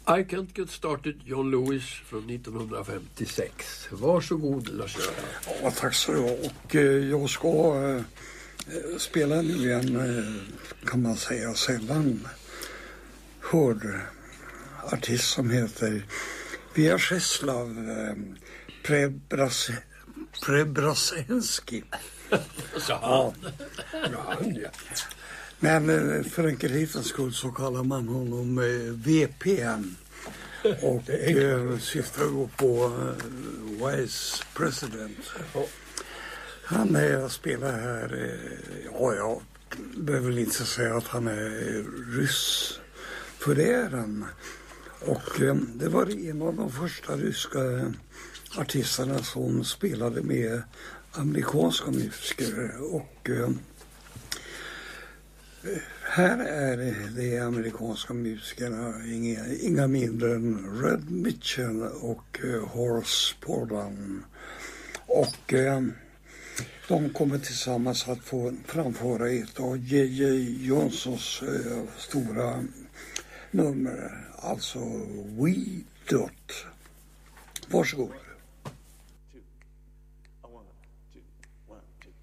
I Can't Get Started, John Lewis från 1956. Varsågod, Lars-Göran. Ja, tack så du ha. Och jag ska spela nu en, kan man säga, sällan hörd artist som heter Vyacheslav Preobrazhenskij. Ja. Men för enkelhetens skull så kallar man honom VPN. Och syftar då på Vice President. Han spelar här, jag behöver väl inte säga att han är ryss för äran. Och det var en av de första ryska artisterna som spelade med amerikanska musiker. Och här är det amerikanska musikerna inga mindre än Red Mitchell och Horace Portland. Och de kommer tillsammans att få framföra ett av J.J. Johnsons stora nummer, alltså We Dot. Varsågod.